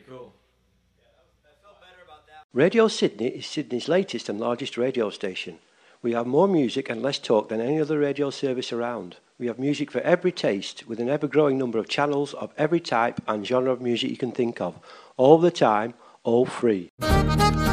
cool. Radio Sydney is Sydney's latest and largest radio station. We have more music and less talk than any other radio service around. We have music for every taste, with an ever-growing number of channels of every type and genre of music you can think of. All the time, all free.